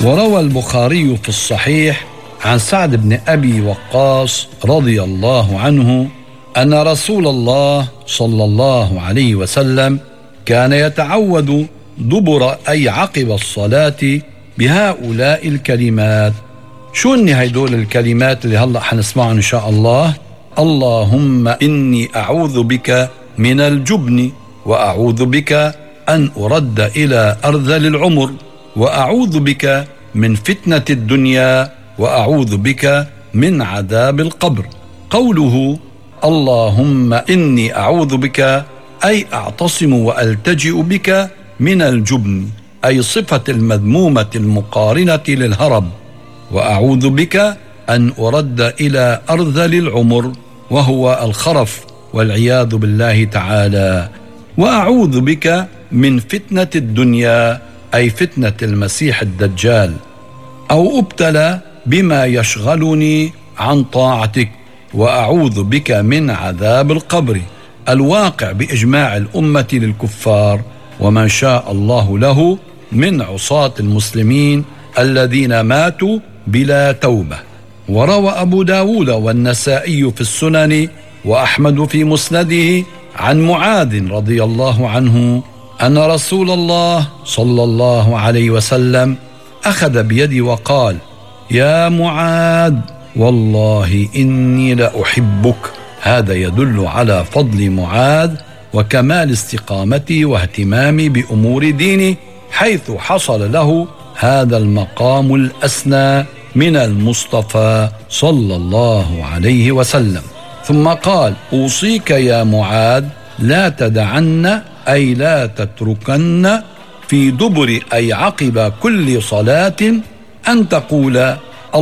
وروى البخاري في الصحيح عن سعد بن أبي وقاص رضي الله عنه أن رسول الله صلى الله عليه وسلم كان يتعوذ دبر أي عقب الصلاة بهؤلاء الكلمات. شو إني هيدول الكلمات اللي هلأ حنسمعها إن شاء الله؟ اللهم إني أعوذ بك من الجبن، وأعوذ بك أن أرد إلى أرذل العمر، وأعوذ بك من فتنة الدنيا، وأعوذ بك من عذاب القبر. قوله اللهم إني أعوذ بك أي أعتصم وألتجئ بك من الجبن، أي صفة المذمومة المقارنة للهرب، وأعوذ بك أن أرد إلى أرذل العمر وهو الخرف والعياذ بالله تعالى، وأعوذ بك من فتنة الدنيا أي فتنة المسيح الدجال، أو أبتلى بما يشغلني عن طاعتك، وأعوذ بك من عذاب القبر الواقع بإجماع الأمة للكفار ومن شاء الله له من عصاة المسلمين الذين ماتوا بلا توبة. وروى أبو داود والنسائي في السنن وأحمد في مسنده عن معاذ رضي الله عنه أن رسول الله صلى الله عليه وسلم أخذ بيدي وقال: يا معاذ والله إني لأحبك. هذا يدل على فضل معاذ وكمال استقامته واهتمامه بأمور دينه، حيث حصل له هذا المقام الأسنى من المصطفى صلى الله عليه وسلم. ثم قال: أوصيك يا معاذ لا تدعن أي لا تتركن في دبر أي عقب كل صلاة أن تقول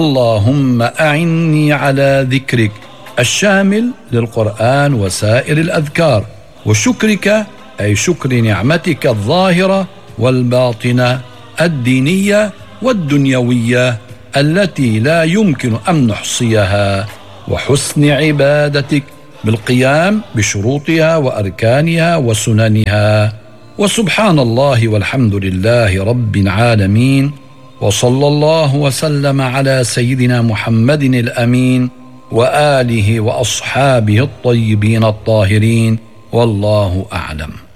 اللهم أعني على ذكرك الشامل للقرآن وسائر الأذكار، وشكرك أي شكر نعمتك الظاهرة والباطنة الدينية والدنيوية التي لا يمكن أن نحصيها، وحسن عبادتك بالقيام بشروطها وأركانها وسننها. وسبحان الله والحمد لله رب العالمين، وصلى الله وسلم على سيدنا محمد الأمين وآله وأصحابه الطيبين الطاهرين، والله أعلم.